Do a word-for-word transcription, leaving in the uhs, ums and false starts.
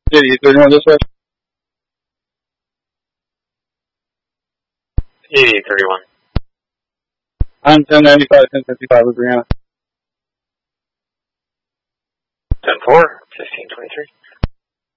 eighty-eight thirty-one dispatch. eighty-eight thirty-one. I'm ten ninety-five, ten fifty-five with Brianna. ten four, fifteen twenty-three.